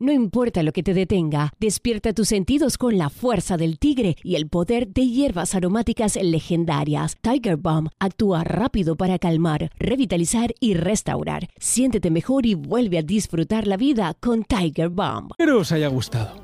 No importa lo que te detenga, despierta tus sentidos con la fuerza del tigre y el poder de hierbas aromáticas legendarias. Tiger Balm actúa rápido para calmar, revitalizar y restaurar. Siéntete mejor y vuelve a disfrutar la vida con Tiger Balm. Espero os haya gustado.